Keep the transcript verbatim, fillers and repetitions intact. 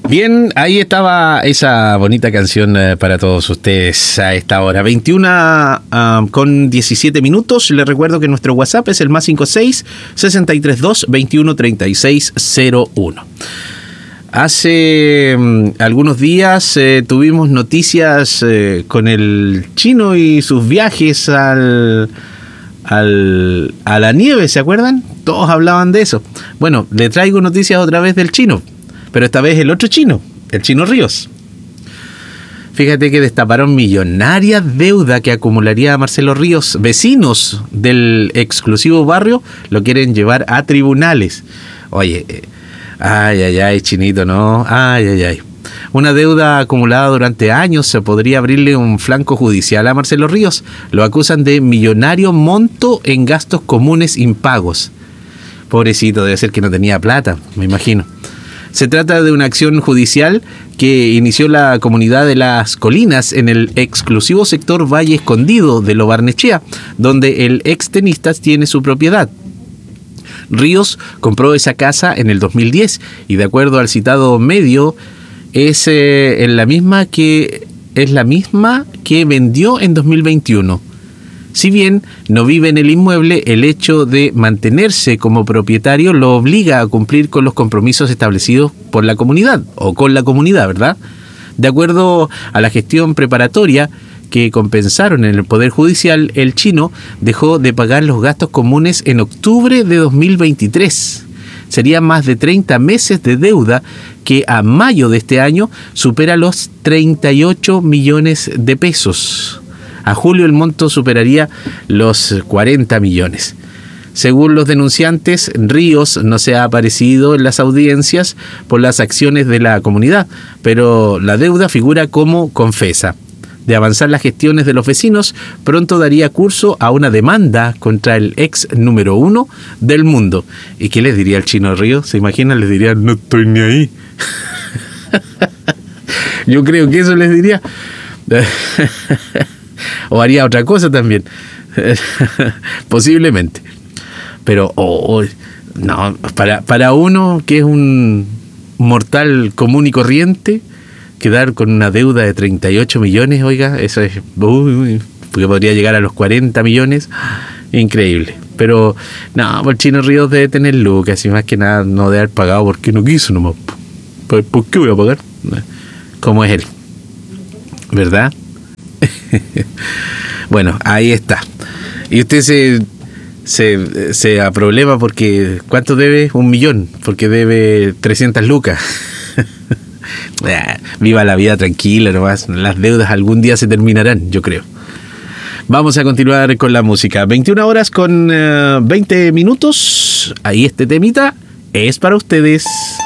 Bien, ahí estaba esa bonita canción eh, para todos ustedes a esta hora. veintiuna uh, con diecisiete minutos. Les recuerdo que nuestro WhatsApp es el más cincuenta y seis, sesenta y tres dos, veintiuno, treinta y seis, cero uno. Hace um, algunos días eh, tuvimos noticias eh, con el chino y sus viajes al, al, a la nieve, ¿se acuerdan? Todos hablaban de eso. Bueno, le traigo noticias otra vez del chino. Pero esta vez el otro chino, el Chino Ríos. Fíjate que destaparon millonaria deuda que acumularía Marcelo Ríos. Vecinos del exclusivo barrio lo quieren llevar a tribunales. Oye, eh, ay, ay, ay, chinito, ¿no? Ay, ay, ay. Una deuda acumulada durante años se podría abrirle un flanco judicial a Marcelo Ríos. Lo acusan de millonario monto en gastos comunes impagos. Pobrecito, debe ser que no tenía plata, me imagino. Se trata de una acción judicial que inició la comunidad de Las Colinas en el exclusivo sector Valle Escondido de Lo Barnechea, donde el extenista tiene su propiedad. Ríos compró esa casa en el dos mil diez y, de acuerdo al citado medio, es, eh, en la misma que, es la misma que vendió en dos mil veintiuno. Si bien no vive en el inmueble, el hecho de mantenerse como propietario lo obliga a cumplir con los compromisos establecidos por la comunidad, o con la comunidad, ¿verdad? De acuerdo a la gestión preparatoria que compensaron en el Poder Judicial, el chino dejó de pagar los gastos comunes en octubre de dos mil veintitrés. Serían más de treinta meses de deuda que a mayo de este año supera los treinta y ocho millones de pesos. A julio el monto superaría los cuarenta millones. Según los denunciantes, Ríos no se ha aparecido en las audiencias por las acciones de la comunidad, pero la deuda figura como confesa. De avanzar las gestiones de los vecinos, pronto daría curso a una demanda contra el ex número uno del mundo. ¿Y qué les diría el Chino Ríos? ¿Se imaginan? Les diría, no estoy ni ahí. Yo creo que eso les diría. O haría otra cosa también. Posiblemente. Pero oh, oh, no, para, para uno que es un mortal común y corriente, quedar con una deuda de treinta y ocho millones, oiga, eso es, uy, porque podría llegar a los cuarenta millones, increíble. Pero no, el Chino Ríos debe tener lucas y más que nada no debe haber pagado porque no quiso nomás. ¿Por, por qué voy a pagar? Como es él, ¿verdad? Bueno, ahí está. Y usted se, se, se aproblema porque ¿cuánto debe? Un millón, porque debe trescientas lucas. Viva la vida tranquila nomás. Las deudas algún día se terminarán, yo creo. Vamos a continuar con la música. veintiuna horas con uh, veinte minutos. Ahí este temita es para ustedes.